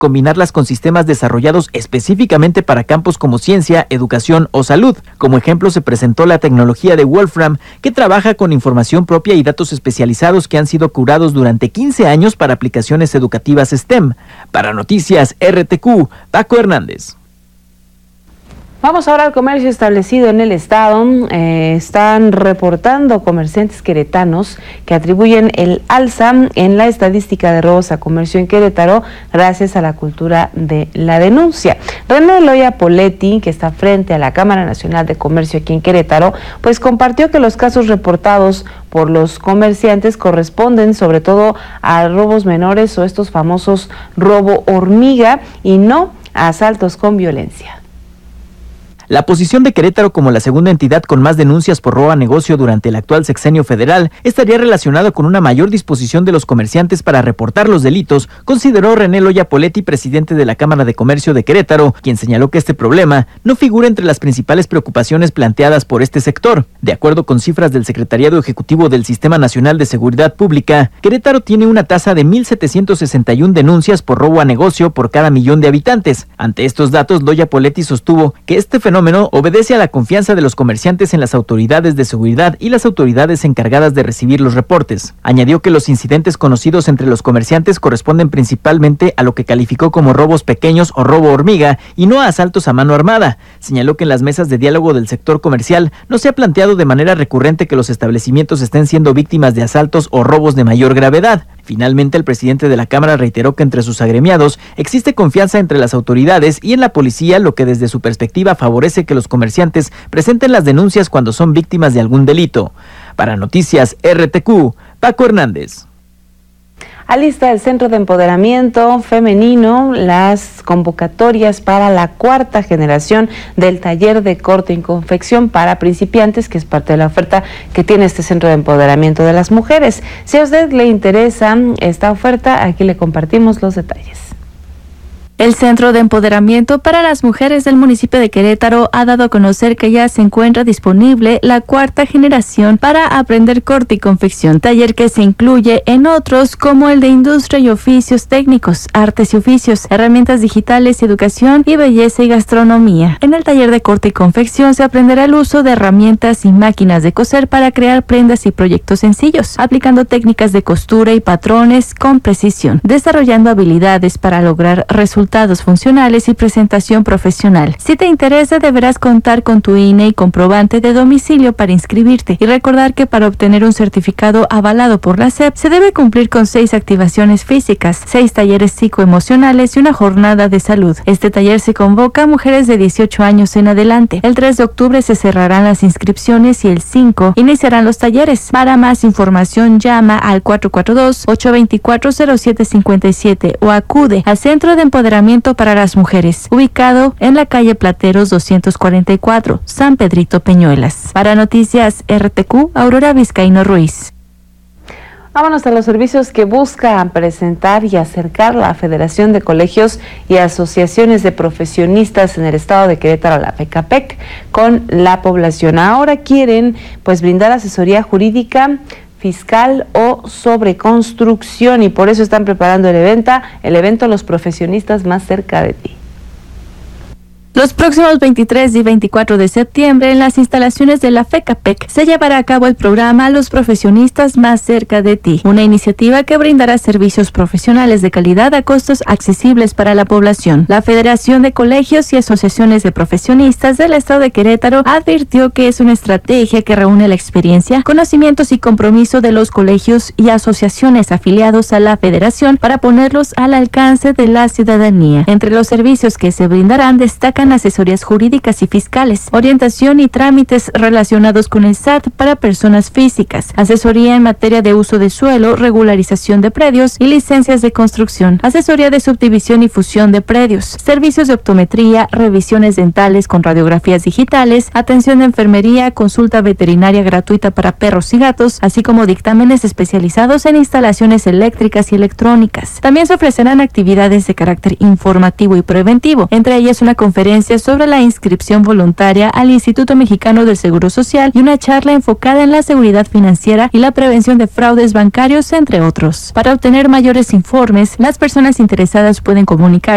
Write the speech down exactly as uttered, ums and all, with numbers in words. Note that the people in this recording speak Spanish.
combinarlas con sistemas desarrollados específicamente para campos como ciencia, educación o salud. Como ejemplo se presentó la tecnología de Wolfram, que trabaja con información propia y datos especializados que han sido curados durante quince años para aplicaciones educativas STEM. Para Noticias R T Q, Paco Hernández. Vamos ahora al comercio establecido en el estado. Eh, están reportando comerciantes queretanos que atribuyen el alza en la estadística de robos a comercio en Querétaro gracias a la cultura de la denuncia. René Loya Poletti, que está frente a la Cámara Nacional de Comercio aquí en Querétaro, pues compartió que los casos reportados por los comerciantes corresponden sobre todo a robos menores o estos famosos robo hormiga y no a asaltos con violencia. La posición de Querétaro como la segunda entidad con más denuncias por robo a negocio durante el actual sexenio federal estaría relacionado con una mayor disposición de los comerciantes para reportar los delitos, consideró René Loya Poletti, presidente de la Cámara de Comercio de Querétaro, quien señaló que este problema no figura entre las principales preocupaciones planteadas por este sector. De acuerdo con cifras del Secretariado Ejecutivo del Sistema Nacional de Seguridad Pública, Querétaro tiene una tasa de mil setecientos sesenta y una denuncias por robo a negocio por cada millón de habitantes. Ante estos datos, Loya Poletti sostuvo que este fenómeno obedece a la confianza de los comerciantes en las autoridades de seguridad y las autoridades encargadas de recibir los reportes. Añadió que los incidentes conocidos entre los comerciantes corresponden principalmente a lo que calificó como robos pequeños o robo hormiga y no a asaltos a mano armada. Señaló que en las mesas de diálogo del sector comercial no se ha planteado de manera recurrente que los establecimientos estén siendo víctimas de asaltos o robos de mayor gravedad. Finalmente, el presidente de la Cámara reiteró que entre sus agremiados existe confianza entre las autoridades y en la policía, lo que desde su perspectiva favorece que los comerciantes presenten las denuncias cuando son víctimas de algún delito. Para Noticias R T Q, Paco Hernández. Alista el Centro de Empoderamiento Femenino las convocatorias para la cuarta generación del taller de corte y confección para principiantes, que es parte de la oferta que tiene este Centro de Empoderamiento de las Mujeres. Si a usted le interesa esta oferta, aquí le compartimos los detalles. El Centro de Empoderamiento para las Mujeres del municipio de Querétaro ha dado a conocer que ya se encuentra disponible la cuarta generación para aprender corte y confección, taller que se incluye en otros como el de industria y oficios técnicos, artes y oficios, herramientas digitales, educación y belleza y gastronomía. En el taller de corte y confección se aprenderá el uso de herramientas y máquinas de coser para crear prendas y proyectos sencillos, aplicando técnicas de costura y patrones con precisión, desarrollando habilidades para lograr resultados funcionales y presentación profesional. Si te interesa, deberás contar con tu I N E y comprobante de domicilio para inscribirte, y recordar que para obtener un certificado avalado por la S E P se debe cumplir con seis activaciones físicas, seis talleres psicoemocionales y una jornada de salud. Este taller se convoca a mujeres de dieciocho años en adelante. El tres de octubre se cerrarán las inscripciones y el cinco iniciarán los talleres. Para más información, llama al cuatro cuatro dos, ocho dos cuatro, cero siete cinco siete o acude al Centro de Empoderamiento para las Mujeres, ubicado en la calle Plateros doscientos cuarenta y cuatro, San Pedrito Peñuelas. Para Noticias R T Q, Aurora Vizcaíno Ruiz. Vámonos a los servicios que busca presentar y acercar la Federación de Colegios y Asociaciones de Profesionistas en el estado de Querétaro, la FECAPEC, con la población. Ahora quieren pues brindar asesoría jurídica, fiscal o sobre construcción, y por eso están preparando el evento, el evento Los Profesionistas Más Cerca de Ti. Los próximos veintitrés y veinticuatro de septiembre, en las instalaciones de la FECAPEC, se llevará a cabo el programa Los Profesionistas Más Cerca de Ti, una iniciativa que brindará servicios profesionales de calidad a costos accesibles para la población. La Federación de Colegios y Asociaciones de Profesionistas del Estado de Querétaro advirtió que es una estrategia que reúne la experiencia, conocimientos y compromiso de los colegios y asociaciones afiliados a la Federación para ponerlos al alcance de la ciudadanía. Entre los servicios que se brindarán destacan asesorías jurídicas y fiscales, orientación y trámites relacionados con el S A T para personas físicas, asesoría en materia de uso de suelo, regularización de predios y licencias de construcción, asesoría de subdivisión y fusión de predios, servicios de optometría, revisiones dentales con radiografías digitales, atención de enfermería, consulta veterinaria gratuita para perros y gatos, así como dictámenes especializados en instalaciones eléctricas y electrónicas. También se ofrecerán actividades de carácter informativo y preventivo, entre ellas una conferencia sobre la inscripción voluntaria al Instituto Mexicano del Seguro Social y una charla enfocada en la seguridad financiera y la prevención de fraudes bancarios, entre otros. Para obtener mayores informes, las personas interesadas pueden comunicar